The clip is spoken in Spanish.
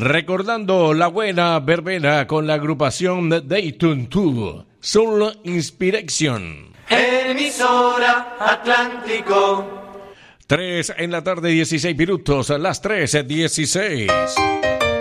recordando la buena verbena con la agrupación Dayton 2, Soul Inspiration. Emisora Atlántico. 3 en la tarde, 16 minutos, las 3:16.